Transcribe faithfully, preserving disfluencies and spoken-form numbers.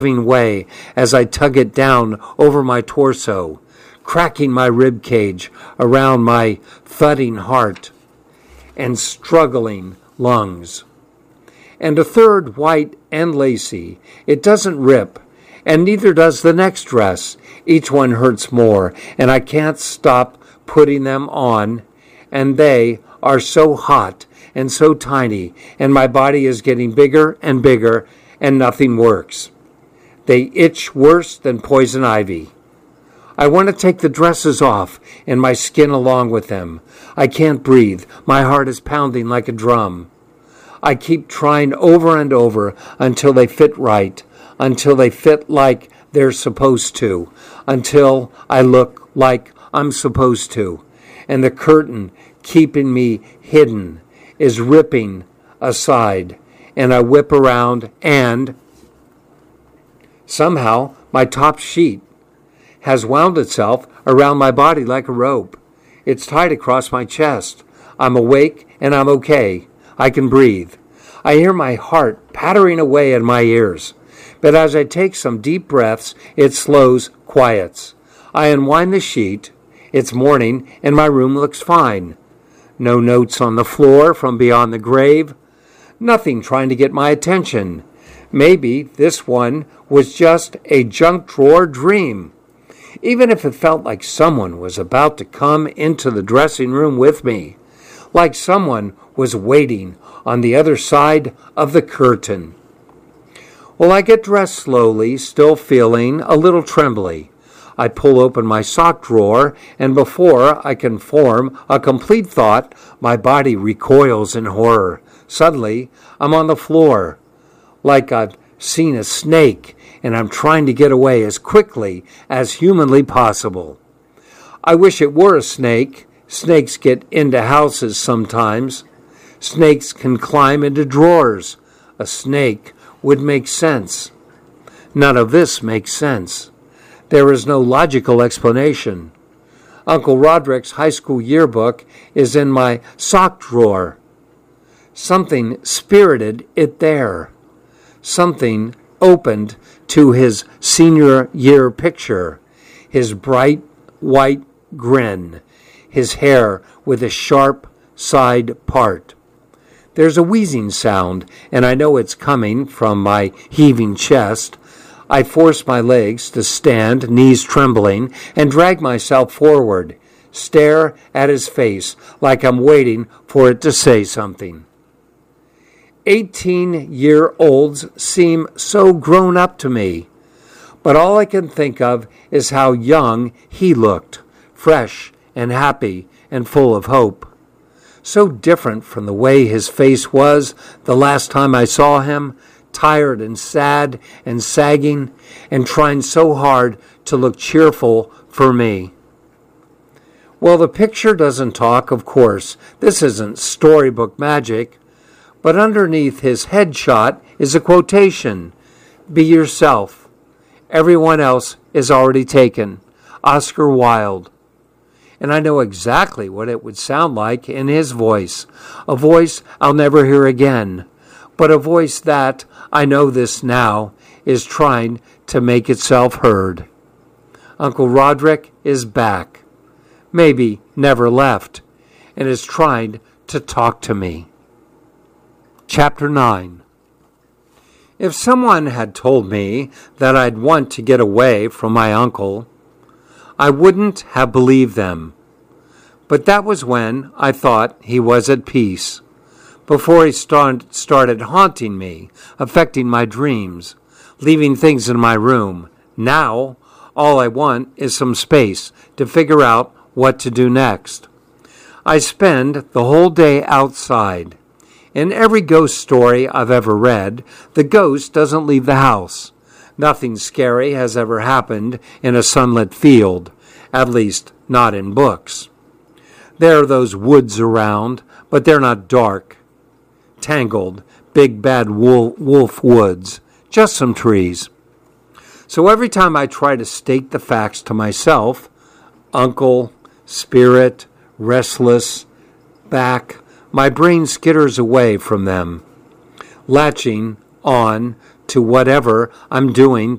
way as I tug it down over my torso, cracking my rib cage around my thudding heart and struggling lungs. And a third, white and lacy. It doesn't rip, and neither does the next dress. Each one hurts more, and I can't stop putting them on, and they are so hot and so tiny, and my body is getting bigger and bigger, and nothing works. They itch worse than poison ivy. I want to take the dresses off and my skin along with them. I can't breathe. My heart is pounding like a drum. I keep trying over and over until they fit right, until they fit like they're supposed to, until I look like I'm supposed to. And the curtain keeping me hidden is ripping aside, and I whip around, and somehow my top sheet has wound itself around my body like a rope. It's tied across my chest. I'm awake and I'm okay. I can breathe. I hear my heart pattering away in my ears. But as I take some deep breaths, it slows, quiets. I unwind the sheet. It's morning and my room looks fine. No notes on the floor from beyond the grave. Nothing trying to get my attention. Maybe this one was just a junk drawer dream. Even if it felt like someone was about to come into the dressing room with me, like someone was waiting on the other side of the curtain. Well, I get dressed slowly, still feeling a little trembly. I pull open my sock drawer, and before I can form a complete thought, my body recoils in horror. Suddenly, I'm on the floor, like I've seen a snake, and I'm trying to get away as quickly as humanly possible. I wish it were a snake. Snakes get into houses sometimes. Snakes can climb into drawers. A snake would make sense. None of this makes sense. There is no logical explanation. Uncle Roderick's high school yearbook is in my sock drawer. Something spirited it there. Something opened to his senior year picture, his bright white grin, his hair with a sharp side part. There's a wheezing sound, and I know it's coming from my heaving chest. I force my legs to stand, knees trembling, and drag myself forward, stare at his face like I'm waiting for it to say something. Eighteen-year-olds seem so grown up to me, but all I can think of is how young he looked, fresh and happy and full of hope. So different from the way his face was the last time I saw him, tired and sad and sagging and trying so hard to look cheerful for me. Well, the picture doesn't talk, of course. This isn't storybook magic. But underneath his headshot is a quotation. Be yourself. Everyone else is already taken. Oscar Wilde. And I know exactly what it would sound like in his voice. A voice I'll never hear again. But a voice that, I know this now, is trying to make itself heard. Uncle Roderick is back. Maybe never left. And is trying to talk to me. Chapter nine. If someone had told me that I'd want to get away from my uncle, I wouldn't have believed them. But that was when I thought he was at peace, before he start, started haunting me, affecting my dreams, leaving things in my room. Now, all I want is some space to figure out what to do next. I spend the whole day outside. In every ghost story I've ever read, the ghost doesn't leave the house. Nothing scary has ever happened in a sunlit field, at least not in books. There are those woods around, but they're not dark, tangled, big bad wolf, wolf woods, just some trees. So every time I try to state the facts to myself, uncle, spirit, restless, back, my brain skitters away from them, latching on to whatever I'm doing